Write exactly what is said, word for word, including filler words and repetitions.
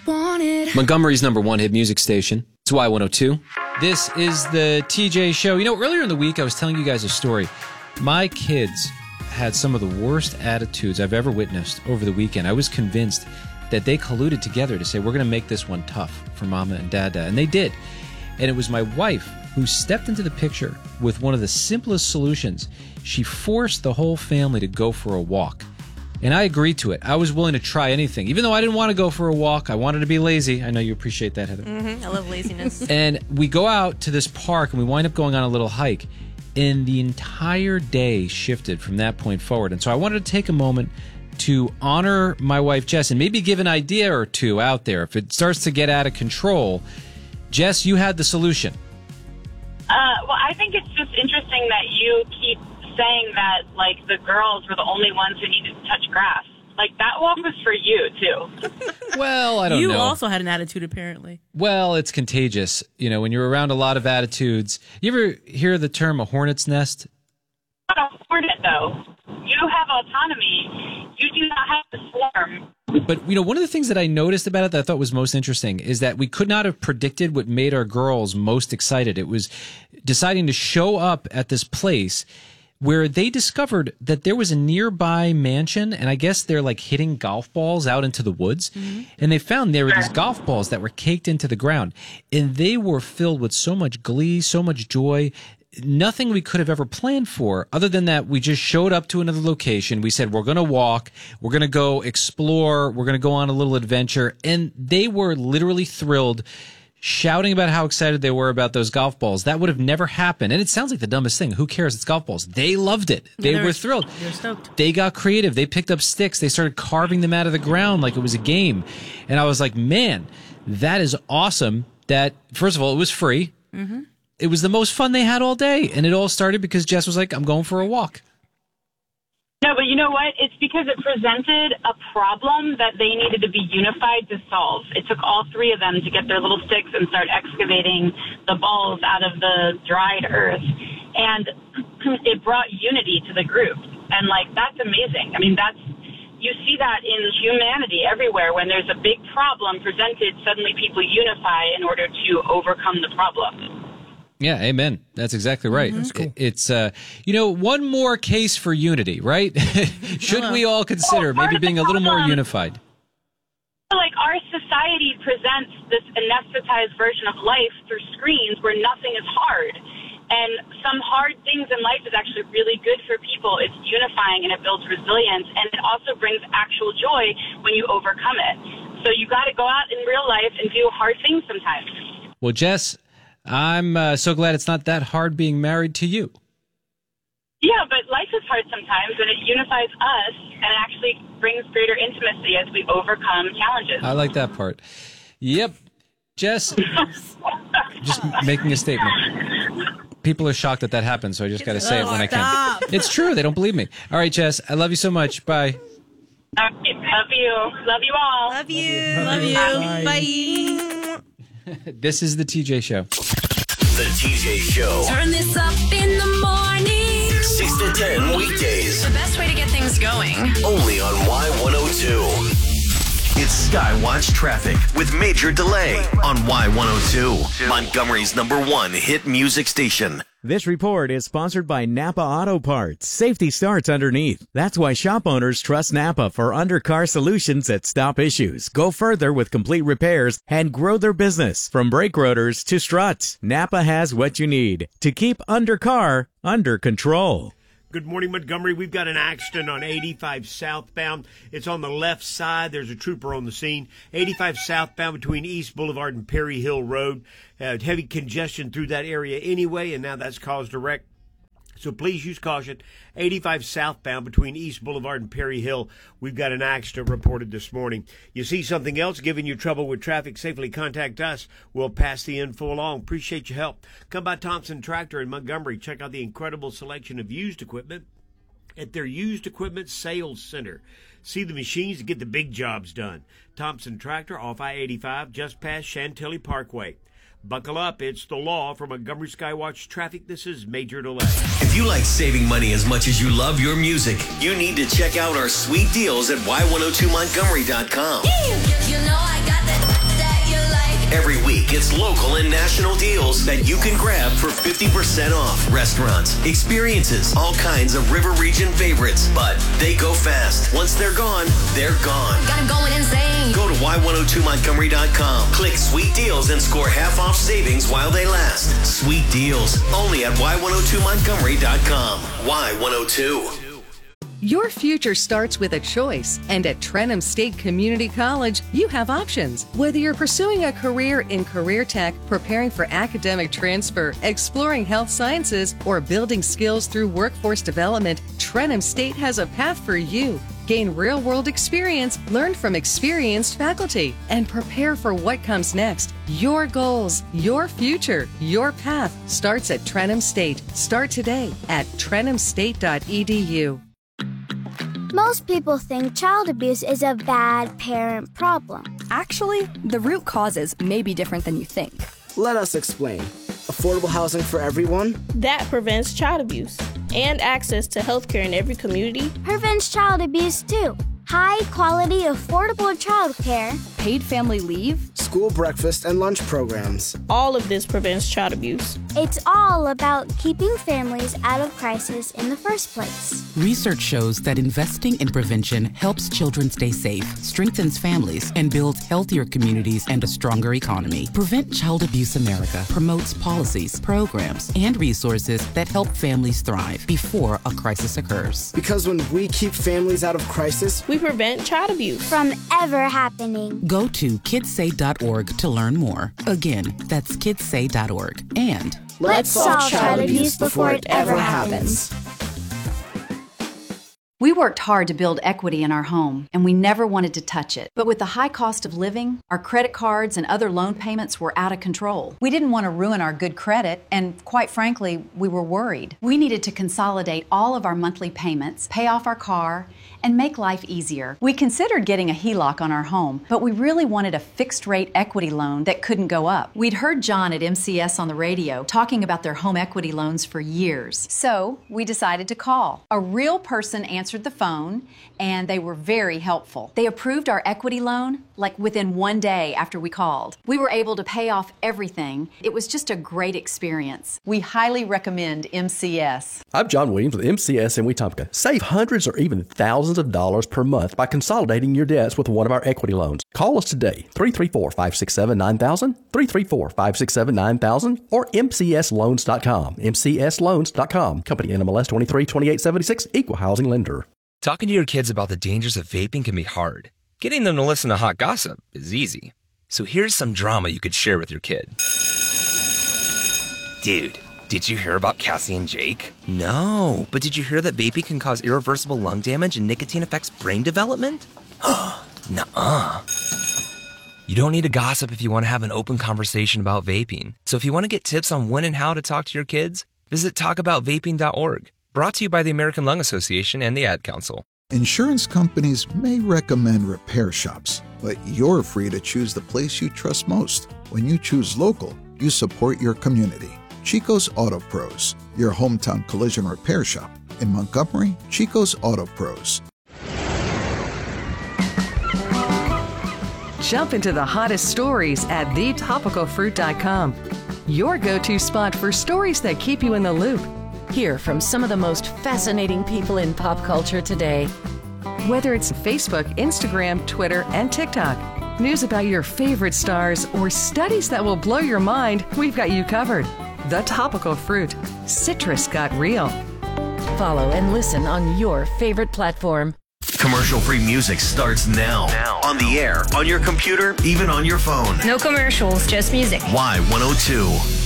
wanted. Montgomery's number one hit music station. It's Y one oh two. This is the T J Show. You know, earlier in the week, I was telling you guys a story. My kids had some of the worst attitudes I've ever witnessed over the weekend. I was convinced that they colluded together to say, we're going to make this one tough for Mama and Dada. And they did. And it was my wife who stepped into the picture with one of the simplest solutions. She forced the whole family to go for a walk. And I agreed to it. I was willing to try anything. Even though I didn't want to go for a walk, I wanted to be lazy. I know you appreciate that, Heather. Mm-hmm. I love laziness. And we go out to this park, and we wind up going on a little hike. And the entire day shifted from that point forward. And so I wanted to take a moment to honor my wife, Jess, and maybe give an idea or two out there. If it starts to get out of control, Jess, you had the solution. Uh, well, I think it's just interesting that you keep saying that, like, the girls were the only ones who needed to touch grass. Like, that walk was for you, too. Well, I don't you know. You also had an attitude, apparently. Well, it's contagious. You know, when you're around a lot of attitudes. You ever hear the term a hornet's nest? Not a hornet, though. You have autonomy. You do not have to swarm. But, you know, one of the things that I noticed about it that I thought was most interesting is that we could not have predicted what made our girls most excited. It was deciding to show up at this place where they discovered that there was a nearby mansion, and I guess they're like hitting golf balls out into the woods. Mm-hmm. And they found there were these golf balls that were caked into the ground, and they were filled with so much glee, so much joy. Nothing we could have ever planned for, other than that we just showed up to another location. We said, we're going to walk, we're going to go explore, we're going to go on a little adventure. And they were literally thrilled, shouting about how excited they were about those golf balls. That would have never happened. And it sounds like the dumbest thing. Who cares? It's golf balls. They loved it. They yeah, were thrilled. They were stoked. They got creative. They picked up sticks. They started carving them out of the ground like it was a game. And I was like, man, that is awesome. That, first of all, it was free. Mm-hmm. It was the most fun they had all day. And it all started because Jess was like, I'm going for a walk. No, but you know what? It's because it presented a problem that they needed to be unified to solve. It took all three of them to get their little sticks and start excavating the balls out of the dried earth. And it brought unity to the group. And, like, that's amazing. I mean, that's, you see that in humanity everywhere. When there's a big problem presented, suddenly people unify in order to overcome the problem. Yeah, amen. That's exactly right. Mm-hmm. Cool. It's, uh, you know, one more case for unity, right? Should we all consider well, maybe being a little more unified? Like, our society presents this anesthetized version of life through screens where nothing is hard. And some hard things in life is actually really good for people. It's unifying and it builds resilience. And it also brings actual joy when you overcome it. So you got to go out in real life and do hard things sometimes. Well, Jess, I'm uh, so glad it's not that hard being married to you. Yeah, but life is hard sometimes, and it unifies us, and it actually brings greater intimacy as we overcome challenges. I like that part. Yep. Jess, just making a statement. People are shocked that that happened, so I just got to say it when I can. It's true. They don't believe me. All right, Jess, I love you so much. Bye. Love you. Love you all. Love you. Love you. Love you. Bye. This is the T J Show. The T J Show. Turn this up in the morning. six to ten weekdays. The best way to get things going. Only on Y one oh two. It's Skywatch Traffic with Major Delay on Y one oh two. Montgomery's number one hit music station. This report is sponsored by Napa Auto Parts. Safety starts underneath. That's why shop owners trust Napa for under-car solutions that stop issues, go further with complete repairs, and grow their business. From brake rotors to struts, Napa has what you need to keep under-car under control. Good morning, Montgomery. We've got an accident on eighty-five southbound. It's on the left side. There's a trooper on the scene. eighty-five southbound between East Boulevard and Perry Hill Road. Uh, heavy congestion through that area anyway, and now that's caused a wreck. So please use caution. eighty-five southbound between East Boulevard and Perry Hill. We've got an accident reported this morning. You see something else giving you trouble with traffic, safely contact us. We'll pass the info along. Appreciate your help. Come by Thompson Tractor in Montgomery. Check out the incredible selection of used equipment at their used equipment sales center. See the machines to get the big jobs done. Thompson Tractor off I eighty-five just past Chantilly Parkway. Buckle up, it's the law. From Montgomery Skywatch Traffic, this is Major Delay. If you like saving money as much as you love your music, you need to check out our sweet deals at Y one oh two Montgomery dot com. You know I got that. It's local and national deals that you can grab for fifty percent off. Restaurants, experiences, all kinds of River Region favorites. But they go fast. Once they're gone, they're gone. Got him going insane. Go to Y one oh two Montgomery dot com. Click Sweet Deals and score half off savings while they last. Sweet Deals, only at Y one oh two Montgomery dot com. Y one oh two. Your future starts with a choice, and at Trenham State Community College, you have options. Whether you're pursuing a career in career tech, preparing for academic transfer, exploring health sciences, or building skills through workforce development, Trenham State has a path for you. Gain real-world experience, learn from experienced faculty, and prepare for what comes next. Your goals, your future, your path starts at Trenham State. Start today at trenham state dot e d u. Most people think child abuse is a bad parent problem. Actually, the root causes may be different than you think. Let us explain. Affordable housing for everyone? That prevents child abuse. And access to health care in every community. Prevents child abuse too. High quality, affordable child care. Paid family leave. School breakfast and lunch programs. All of this prevents child abuse. It's all about keeping families out of crisis in the first place. Research shows that investing in prevention helps children stay safe, strengthens families, and builds healthier communities and a stronger economy. Prevent Child Abuse America promotes policies, programs, and resources that help families thrive before a crisis occurs. Because when we keep families out of crisis, we prevent child abuse from ever happening. Go to kids say dot org to learn more. Again, that's kids say dot org. And let's solve child abuse before it ever happens. We worked hard to build equity in our home, and we never wanted to touch it. But with the high cost of living, our credit cards and other loan payments were out of control. We didn't want to ruin our good credit, and quite frankly, we were worried. We needed to consolidate all of our monthly payments, pay off our car, and make life easier. We considered getting a H E L O C on our home, but we really wanted a fixed-rate equity loan that couldn't go up. We'd heard John at M C S on the radio talking about their home equity loans for years. So we decided to call. A real person answered the phone, and they were very helpful. They approved our equity loan like within one day after we called. We were able to pay off everything. It was just a great experience. We highly recommend M C S. I'm John Williams with M C S in Wetumpka. Save hundreds or even thousands of dollars per month by consolidating your debts with one of our equity loans. Call us today, three three four, five six seven, nine thousand, three three four, five six seven, nine thousand, or M C S loans dot com, M C S loans dot com. Company N M L S twenty-three twenty-eight seventy-six, Equal Housing Lender. Talking to your kids about the dangers of vaping can be hard. Getting them to listen to hot gossip is easy. So here's some drama you could share with your kid. Dude, did you hear about Cassie and Jake? No, but did you hear that vaping can cause irreversible lung damage and nicotine affects brain development? Nuh-uh. You don't need to gossip if you want to have an open conversation about vaping. So if you want to get tips on when and how to talk to your kids, visit talk about vaping dot org. Brought to you by the American Lung Association and the Ad Council. Insurance companies may recommend repair shops, but you're free to choose the place you trust most. When you choose local, you support your community. Chico's Auto Pros, your hometown collision repair shop. In Montgomery, Chico's Auto Pros. Jump into the hottest stories at the topical fruit dot com. Your go-to spot for stories that keep you in the loop. Hear from some of the most fascinating people in pop culture today. Whether it's Facebook, Instagram, Twitter, and TikTok, news about your favorite stars, or studies that will blow your mind, we've got you covered. The Topical Fruit. Citrus got real. Follow and listen on your favorite platform. Commercial-free music starts now. now. On the air, on your computer, even on your phone. No commercials, just music. Y one oh two.